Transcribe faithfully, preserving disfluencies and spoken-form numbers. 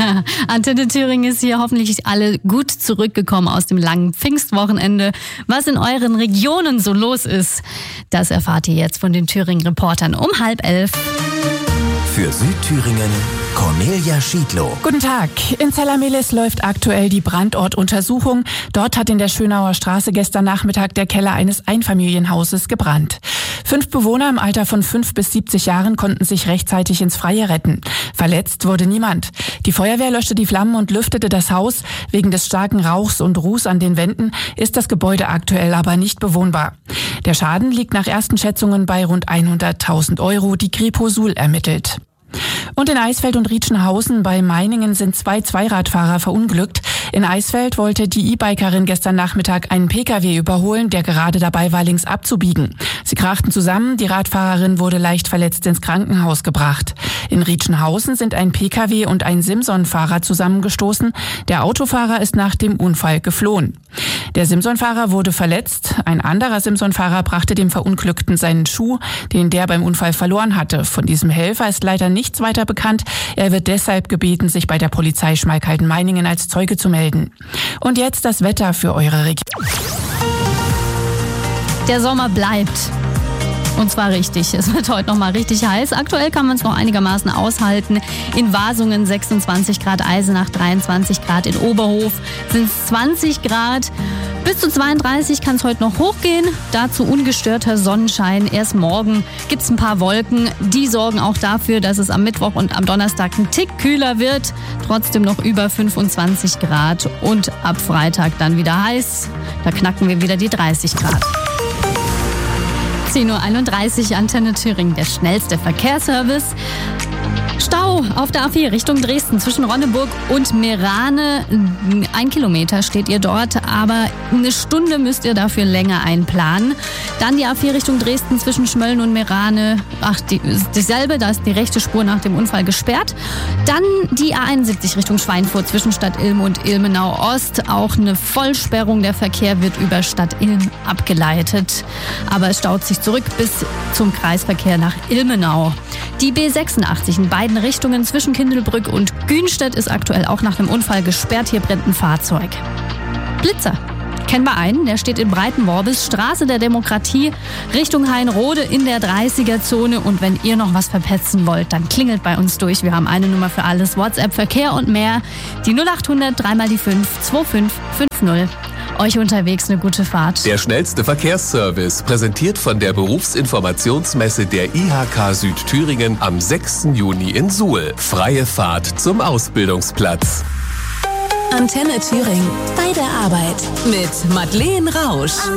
Antenne Thüringen ist hier, hoffentlich alle gut zurückgekommen aus dem langen Pfingstwochenende. Was in euren Regionen so los ist, das erfahrt ihr jetzt von den Thüringen-Reportern um halb elf. Für Südthüringen Cornelia Schiedlow. Guten Tag. In Zellamelis läuft aktuell die Brandortuntersuchung. Dort hat in der Schönauer Straße gestern Nachmittag der Keller eines Einfamilienhauses gebrannt. Fünf Bewohner im Alter von fünf bis siebzig Jahren konnten sich rechtzeitig ins Freie retten. Verletzt wurde niemand. Die Feuerwehr löschte die Flammen und lüftete das Haus. Wegen des starken Rauchs und Ruß an den Wänden ist das Gebäude aktuell aber nicht bewohnbar. Der Schaden liegt nach ersten Schätzungen bei rund hunderttausend Euro, die Kripo Suhl ermittelt. Und in Eisfeld und Rietschenhausen bei Meiningen sind zwei Zweiradfahrer verunglückt. In Eisfeld wollte die E-Bikerin gestern Nachmittag einen Pkw überholen, der gerade dabei war, links abzubiegen. Sie krachten zusammen, die Radfahrerin wurde leicht verletzt ins Krankenhaus gebracht. In Rietschenhausen sind ein Pkw und ein Simson-Fahrer zusammengestoßen. Der Autofahrer ist nach dem Unfall geflohen. Der Simson-Fahrer wurde verletzt. Ein anderer Simson-Fahrer brachte dem Verunglückten seinen Schuh, den der beim Unfall verloren hatte. Von diesem Helfer ist leider nichts weiter bekannt. Er wird deshalb gebeten, sich bei der Polizei Schmalkalden-Meiningen als Zeuge zu melden. Und jetzt das Wetter für eure Region. Der Sommer bleibt. Und zwar richtig. Es wird heute noch mal richtig heiß. Aktuell kann man es noch einigermaßen aushalten. In Wasungen sechsundzwanzig Grad, Eisenach dreiundzwanzig Grad, in Oberhof sind es zwanzig Grad. Bis zu zweiunddreißig kann es heute noch hochgehen. Dazu ungestörter Sonnenschein. Erst morgen gibt es ein paar Wolken. Die sorgen auch dafür, dass es am Mittwoch und am Donnerstag ein Tick kühler wird. Trotzdem noch über fünfundzwanzig Grad. Und ab Freitag dann wieder heiß. Da knacken wir wieder die dreißig Grad. zehn Uhr einunddreißig, Antenne Thüringen, der schnellste Verkehrsservice. Stau auf der A vier Richtung Dresden zwischen Ronneburg und Meerane. Ein Kilometer steht ihr dort, aber eine Stunde müsst ihr dafür länger einplanen. Dann die A vier Richtung Dresden zwischen Schmölln und Meerane. Ach, die, dieselbe, da ist die rechte Spur nach dem Unfall gesperrt. Dann die A einundsiebzig Richtung Schweinfurt zwischen Stadt Ilm und Ilmenau Ost. Auch eine Vollsperrung, der Verkehr wird über Stadt Ilm abgeleitet. Aber es staut sich zurück bis zum Kreisverkehr nach Ilmenau. Die B sechsundachtzig in beiden Richtungen zwischen Kindelbrück und Günstedt ist aktuell auch nach einem Unfall gesperrt. Hier brennt ein Fahrzeug. Blitzer. Kennen wir einen, der steht in Breitenworbis, Straße der Demokratie, Richtung Hainrode in der dreißiger-Zone. Und wenn ihr noch was verpetzen wollt, dann klingelt bei uns durch. Wir haben eine Nummer für alles, WhatsApp, Verkehr und mehr. Die null achthundert, dreimal die fünf, zwei fünf fünf null. Euch unterwegs eine gute Fahrt. Der schnellste Verkehrsservice, präsentiert von der Berufsinformationsmesse der I H K Südthüringen am sechsten Juni in Suhl. Freie Fahrt zum Ausbildungsplatz. Antenne Thüringen. Bei der Arbeit. Mit Madeleine Rausch.